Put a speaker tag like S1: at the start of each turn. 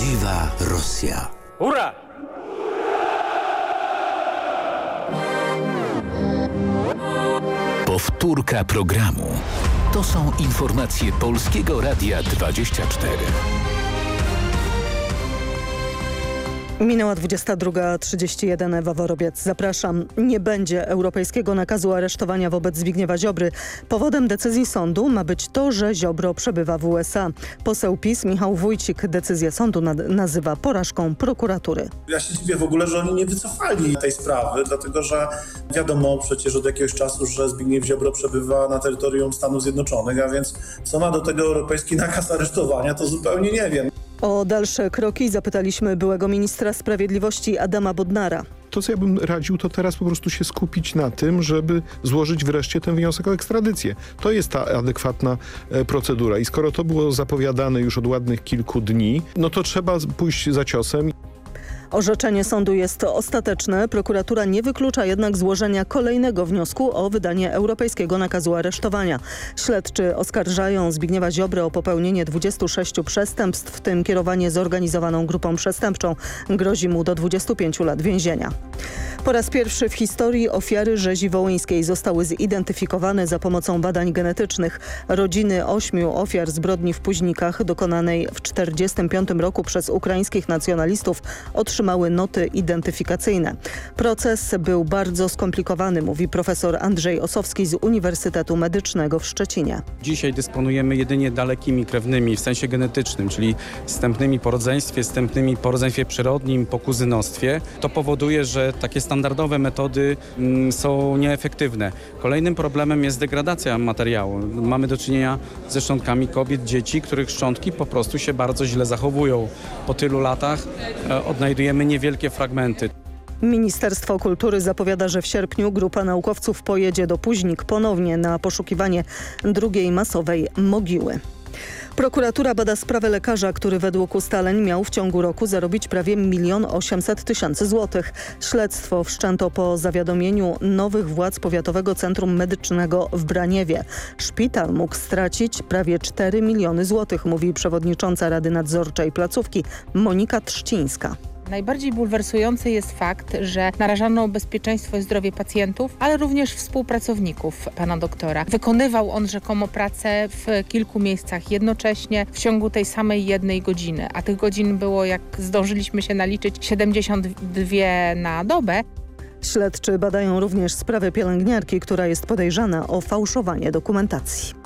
S1: Prawdziwa Rosja.
S2: Hurra!
S1: Powtórka programu. To są informacje Polskiego Radia 24.
S3: Minęła 22:31. Ewa Worobiec. Zapraszam. Nie będzie europejskiego nakazu aresztowania wobec Zbigniewa Ziobry. Powodem decyzji sądu ma być to, że Ziobro przebywa w USA. Poseł PiS Michał Wójcik decyzję sądu nazywa porażką prokuratury.
S4: Ja się dziwię w ogóle, że oni nie wycofali tej sprawy, dlatego że wiadomo przecież od jakiegoś czasu, że Zbigniew Ziobro przebywa na terytorium Stanów Zjednoczonych, a więc co ma do tego europejski nakaz aresztowania, to zupełnie nie wiem.
S3: O dalsze kroki zapytaliśmy byłego ministra sprawiedliwości Adama Bodnara.
S5: To, co ja bym radził, to teraz po prostu się skupić na tym, żeby złożyć wreszcie ten wniosek o ekstradycję. To jest ta adekwatna procedura i skoro to było zapowiadane już od ładnych kilku dni, no to trzeba pójść za ciosem.
S3: Orzeczenie sądu jest ostateczne. Prokuratura nie wyklucza jednak złożenia kolejnego wniosku o wydanie europejskiego nakazu aresztowania. Śledczy oskarżają Zbigniewa Ziobrę o popełnienie 26 przestępstw, w tym kierowanie zorganizowaną grupą przestępczą. Grozi mu do 25 lat więzienia. Po raz pierwszy w historii ofiary rzezi wołyńskiej zostały zidentyfikowane za pomocą badań genetycznych. Rodziny 8 ofiar zbrodni w Puźnikach dokonanej w 1945 roku przez ukraińskich nacjonalistów otrzymały noty identyfikacyjne. Proces był bardzo skomplikowany, mówi profesor Andrzej Osowski z Uniwersytetu Medycznego w Szczecinie.
S6: Dzisiaj dysponujemy jedynie dalekimi krewnymi w sensie genetycznym, czyli wstępnymi po rodzeństwie przyrodnim, po kuzynostwie. To powoduje, że takie standardowe metody są nieefektywne. Kolejnym problemem jest degradacja materiału. Mamy do czynienia ze szczątkami kobiet, dzieci, których szczątki po prostu się bardzo źle zachowują. Po tylu latach odnajdujemy niewielkie fragmenty.
S3: Ministerstwo Kultury zapowiada, że w sierpniu grupa naukowców pojedzie do Puźnik ponownie na poszukiwanie drugiej masowej mogiły. Prokuratura bada sprawę lekarza, który według ustaleń miał w ciągu roku zarobić prawie 1 800 000 złotych. Śledztwo wszczęto po zawiadomieniu nowych władz Powiatowego Centrum Medycznego w Braniewie. Szpital mógł stracić prawie 4 miliony złotych, mówi przewodnicząca Rady Nadzorczej placówki Monika Trzcińska.
S7: Najbardziej bulwersujący jest fakt, że narażano bezpieczeństwo i zdrowie pacjentów, ale również współpracowników pana doktora. Wykonywał on rzekomo pracę w kilku miejscach jednocześnie w ciągu tej samej 1 godziny, a tych godzin było, jak zdążyliśmy się naliczyć, 72 na dobę.
S3: Śledczy badają również sprawę pielęgniarki, która jest podejrzana o fałszowanie dokumentacji.